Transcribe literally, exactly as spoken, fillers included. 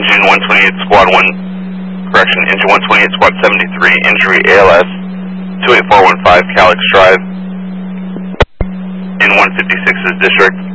Engine one twenty-eight Squad one, correction, Engine one twenty-eight Squad seventy-three, injury A L S, two eight four one five Calyx Drive, in one fifty-six's district.